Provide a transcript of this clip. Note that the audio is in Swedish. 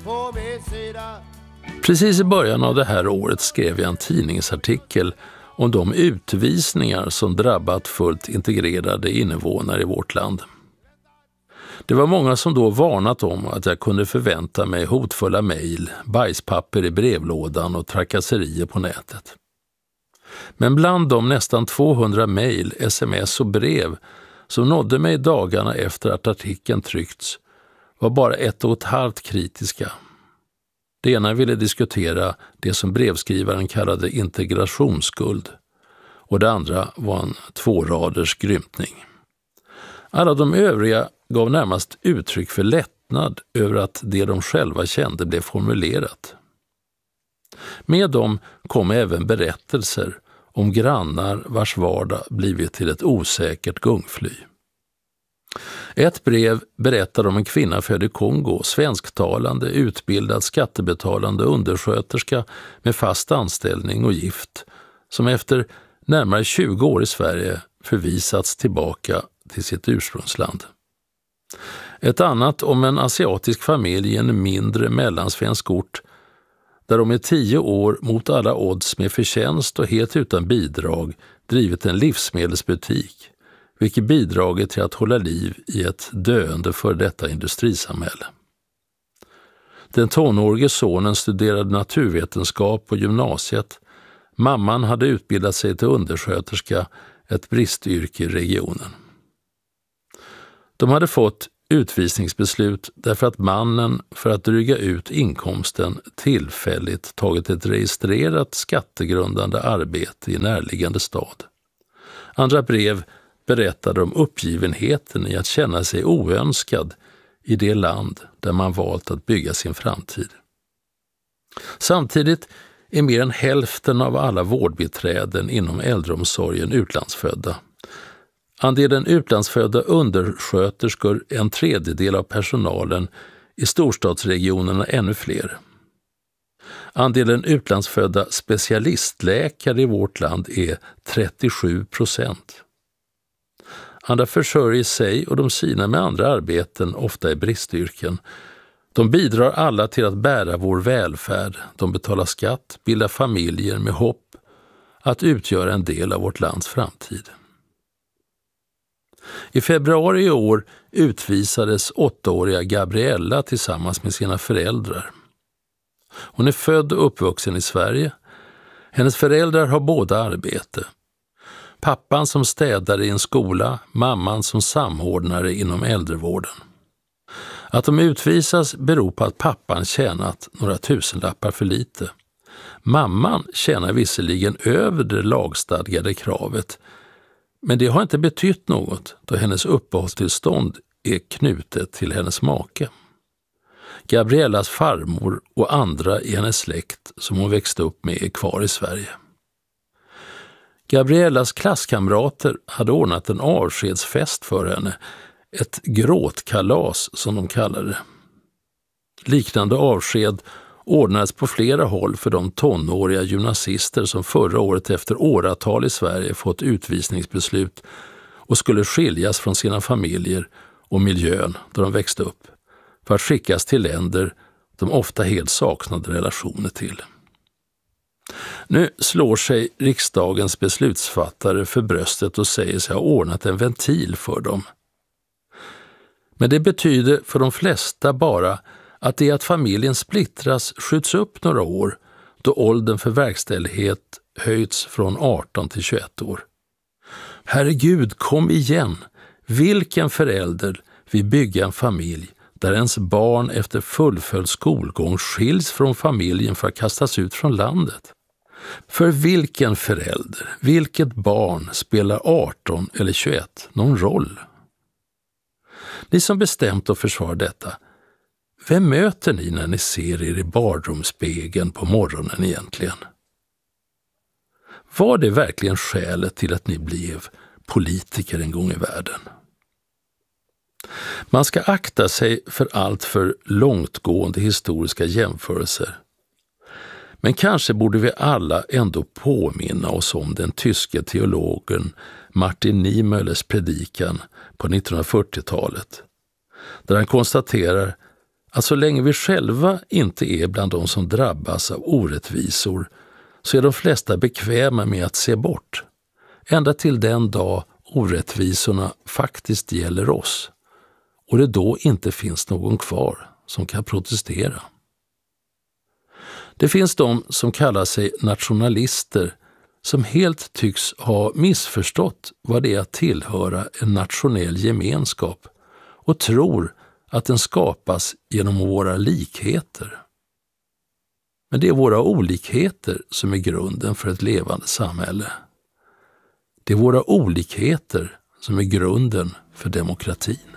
på min sida. Precis i början av det här året skrev jag en tidningsartikel om de utvisningar som drabbat fullt integrerade invånare i vårt land. Det var många som då varnat om att jag kunde förvänta mig hotfulla mejl, bajspapper i brevlådan och trakasserier på nätet. Men bland de nästan 200 mejl, sms och brev som nådde mig dagarna efter att artikeln tryckts var bara 1,5 kritiska. Det ena ville diskutera det som brevskrivaren kallade integrationsskuld och det andra var en 2-raders grymtning. Alla de övriga gav närmast uttryck för lättnad över att det de själva kände blev formulerat. Med dem kom även berättelser om grannar vars vardag blivit till ett osäkert gungfly. Ett brev berättar om en kvinna född i Kongo, svensktalande, utbildad, skattebetalande undersköterska med fast anställning och gift, som efter närmare 20 år i Sverige förvisats tillbaka till sitt ursprungsland. Ett annat om en asiatisk familj i en mindre mellansvensk ort där de i 10 år mot alla odds med förtjänst och helt utan bidrag drivit en livsmedelsbutik, vilket bidragit till att hålla liv i ett döende för detta industrisamhälle. Den tonårige sonen studerade naturvetenskap på gymnasiet. Mamman hade utbildat sig till undersköterska, ett bristyrke i regionen. De hade fått utvisningsbeslut därför att mannen för att dryga ut inkomsten tillfälligt tagit ett registrerat skattegrundande arbete i närliggande stad. Andra brev berättade om uppgivenheten i att känna sig oönskad i det land där man valt att bygga sin framtid. Samtidigt är mer än hälften av alla vårdbiträden inom äldreomsorgen utlandsfödda. Andelen utlandsfödda undersköterskor, 1/3 av personalen, i storstadsregionerna ännu fler. Andelen utlandsfödda specialistläkare i vårt land är 37%. Andra försörjer sig och de sina med andra arbeten, ofta i bristyrken. De bidrar alla till att bära vår välfärd. De betalar skatt, bildar familjer med hopp att utgöra en del av vårt lands framtid. I februari i år utvisades 8-åriga Gabriella tillsammans med sina föräldrar. Hon är född och uppvuxen i Sverige. Hennes föräldrar har båda arbete. Pappan som städare i en skola, mamman som samordnare inom äldrevården. Att de utvisas beror på att pappan tjänat några tusenlappar för lite. Mamman tjänar visserligen över det lagstadgade kravet, men det har inte betytt något då hennes uppehållstillstånd är knutet till hennes make. Gabriellas farmor och andra i hennes släkt som hon växte upp med är kvar i Sverige. Gabriellas klasskamrater hade ordnat en avskedsfest för henne, ett gråtkalas som de kallade det. Liknande avsked ordnades på flera håll för de tonåriga gymnasister som förra året efter åratal i Sverige fått utvisningsbeslut och skulle skiljas från sina familjer och miljön där de växte upp för att skickas till länder de ofta helt saknade relationer till. Nu slår sig riksdagens beslutsfattare för bröstet och säger sig ha ordnat en ventil för dem. Men det betyder för de flesta bara att det att familjen splittras skjuts upp några år då åldern för verkställighet höjts från 18 till 21 år. Herregud, kom igen! Vilken förälder vill bygga en familj där ens barn efter fullföljd skolgång skiljs från familjen för att kastas ut från landet? För vilken förälder, vilket barn spelar 18 eller 21 någon roll? Ni som bestämt att försvara detta, vem möter ni när ni ser er i badrumsspegeln på morgonen egentligen? Var det verkligen skälet till att ni blev politiker en gång i världen? Man ska akta sig för allt för långtgående historiska jämförelser. Men kanske borde vi alla ändå påminna oss om den tyske teologen Martin Niemöllers predikan på 1940-talet, där han konstaterar att så länge vi själva inte är bland de som drabbas av orättvisor så är de flesta bekväma med att se bort, ända till den dag orättvisorna faktiskt gäller oss och det då inte finns någon kvar som kan protestera. Det finns de som kallar sig nationalister som helt tycks ha missförstått vad det är att tillhöra en nationell gemenskap och tror att den skapas genom våra likheter. Men det är våra olikheter som är grunden för ett levande samhälle. Det är våra olikheter som är grunden för demokratin.